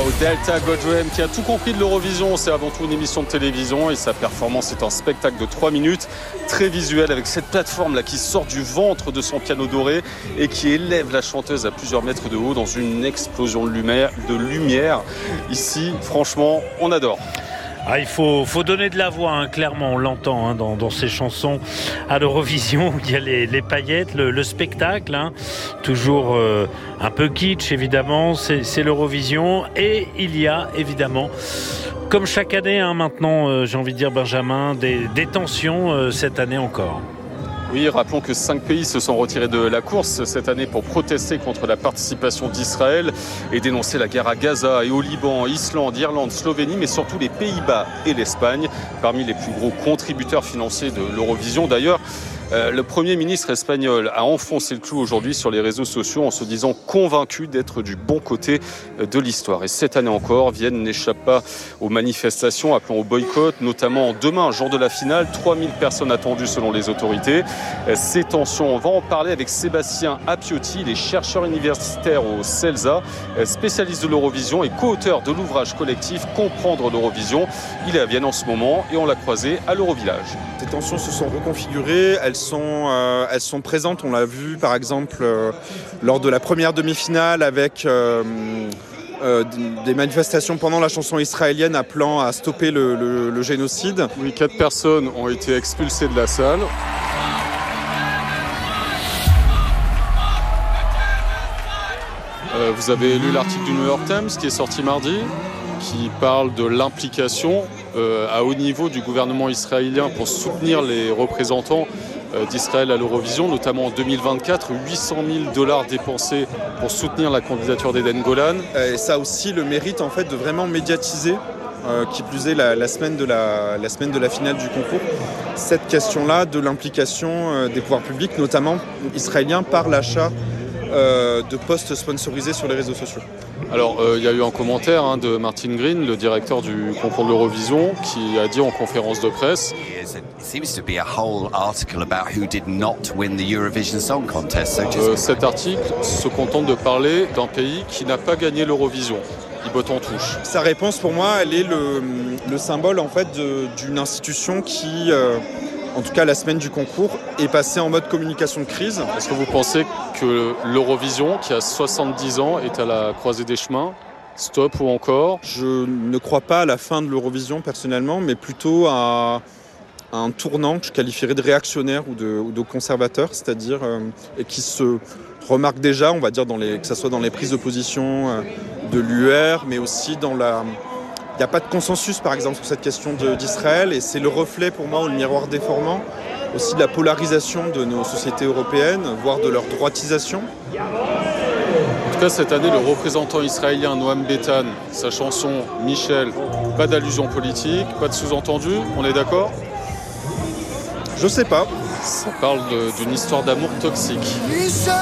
Wow, Delta Goddard qui a tout compris de l'Eurovision, c'est avant tout une émission de télévision et sa performance est un spectacle de 3 minutes, très visuel avec cette plateforme là qui sort du ventre de son piano doré et qui élève la chanteuse à plusieurs mètres de haut dans une explosion de lumière. Ici, franchement, on adore. Ah, il faut donner de la voix, hein, clairement, on l'entend hein, dans ces chansons à l'Eurovision. Il y a les paillettes, le spectacle, hein, toujours un peu kitsch évidemment, c'est l'Eurovision. Et il y a évidemment, comme chaque année hein, maintenant, j'ai envie de dire Benjamin, des tensions cette année encore. Oui, rappelons que 5 pays se sont retirés de la course cette année pour protester contre la participation d'Israël et dénoncer la guerre à Gaza et au Liban, Islande, Irlande, Slovénie, mais surtout les Pays-Bas et l'Espagne, parmi les plus gros contributeurs financiers de l'Eurovision. D'ailleurs, le Premier ministre espagnol a enfoncé le clou aujourd'hui sur les réseaux sociaux en se disant convaincu d'être du bon côté de l'histoire. Et cette année encore, Vienne n'échappe pas aux manifestations appelant au boycott, notamment demain, jour de la finale, 3000 personnes attendues selon les autorités. Ces tensions, on va en parler avec Sébastien Appiotti, il est chercheur universitaire au CELSA, spécialiste de l'Eurovision et co-auteur de l'ouvrage collectif Comprendre l'Eurovision. Il est à Vienne en ce moment et on l'a croisé à l'Eurovillage. Ces tensions se sont reconfigurées, elles sont présentes, on l'a vu par exemple lors de la première demi-finale avec des manifestations pendant la chanson israélienne appelant à stopper le génocide. Oui, 4 personnes ont été expulsées de la salle. Vous avez lu l'article du New York Times qui est sorti mardi, qui parle de l'implication à haut niveau du gouvernement israélien pour soutenir les représentants d'Israël à l'Eurovision, notamment en 2024, $800 000 dépensés pour soutenir la candidature d'Eden Golan. Et ça a aussi le mérite en fait de vraiment médiatiser, qui plus est la semaine de la finale du concours, cette question-là de l'implication des pouvoirs publics, notamment israéliens, par l'achat de postes sponsorisés sur les réseaux sociaux. Alors, il y a eu un commentaire de Martin Green, le directeur du concours de l'Eurovision, qui a dit en conférence de presse cet article se contente de parler d'un pays qui n'a pas gagné l'Eurovision. Il botte en touche. Sa réponse, pour moi, elle est le symbole en fait d'une institution qui, en tout cas la semaine du concours, est passée en mode communication de crise. Est-ce que vous pensez que l'Eurovision, qui a 70 ans, est à la croisée des chemins ? Stop ou encore ? Je ne crois pas à la fin de l'Eurovision personnellement, mais plutôt à un tournant que je qualifierais de réactionnaire ou de conservateur, c'est-à-dire et qui se remarque déjà, on va dire, que ce soit dans les prises de position de l'UR, mais aussi dans la... Il n'y a pas de consensus, par exemple, sur cette question d'Israël, et c'est le reflet, pour moi, ou le miroir déformant, aussi de la polarisation de nos sociétés européennes, voire de leur droitisation. En tout cas, cette année, le représentant israélien Noam Betan, sa chanson « Michel », pas d'allusion politique, pas de sous-entendu, on est d'accord ? Je sais pas. Ça parle d'une histoire d'amour toxique.